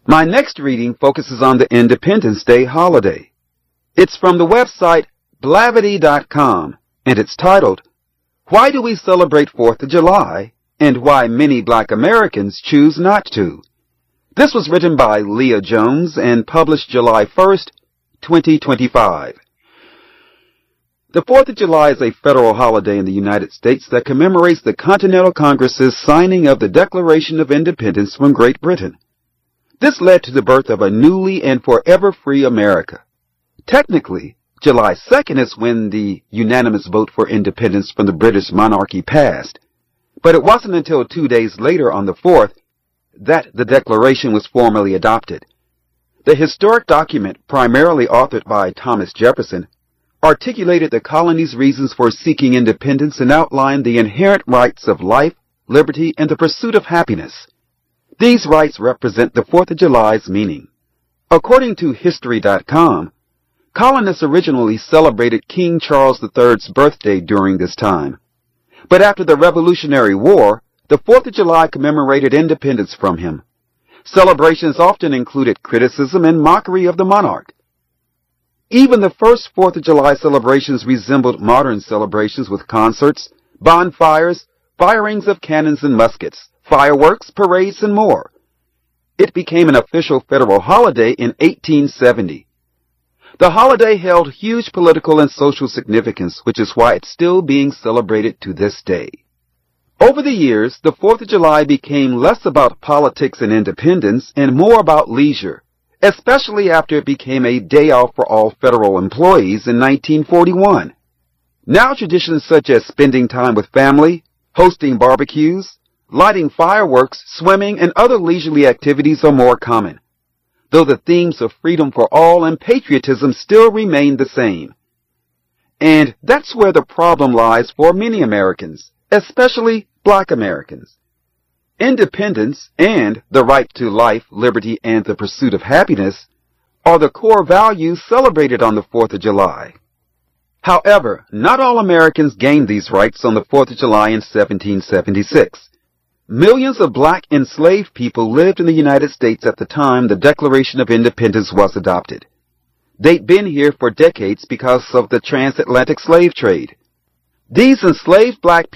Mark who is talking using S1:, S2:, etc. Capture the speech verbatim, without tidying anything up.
S1: My next reading focuses on the Independence Day holiday. It's from the website blavity dot com, and it's titled, Why Do We Celebrate fourth of July, and Why Many Black Americans Choose Not to? This was written by Leah Jones and published July first, twenty twenty-five. The fourth of July is a federal holiday in the United States that commemorates the Continental Congress's signing of the Declaration of Independence from Great Britain. This led to the birth of a newly and forever free America. Technically, July second is when the unanimous vote for independence from the British monarchy passed, but it wasn't until two days later on the fourth that the Declaration was formally adopted. The historic document, primarily authored by Thomas Jefferson, articulated the colony's reasons for seeking independence and outlined the inherent rights of life, liberty, and the pursuit of happiness. These rights represent the fourth of July's meaning. According to history dot com, colonists originally celebrated King Charles the third's birthday during this time. But after the Revolutionary War, the fourth of July commemorated independence from him. Celebrations often included criticism and mockery of the monarch. Even the first fourth of July celebrations resembled modern celebrations with concerts, bonfires, firings of cannons and muskets, fireworks, parades, and more. It became an official federal holiday in eighteen seventy. The holiday held huge political and social significance, which is why it's still being celebrated to this day. Over the years, the fourth of July became less about politics and independence and more about leisure, especially after it became a day off for all federal employees in nineteen forty-one. Now traditions such as spending time with family, hosting barbecues, lighting fireworks, swimming, and other leisurely activities are more common, though the themes of freedom for all and patriotism still remain the same. And that's where the problem lies for many Americans, especially Black Americans. Independence and the right to life, liberty, and the pursuit of happiness are the core values celebrated on the fourth of July. However, not all Americans gained these rights on the fourth of July in seventeen seventy-six. Millions of black enslaved people lived in the United States at the time the Declaration of Independence was adopted. They'd been here for decades because of the transatlantic slave trade. These enslaved black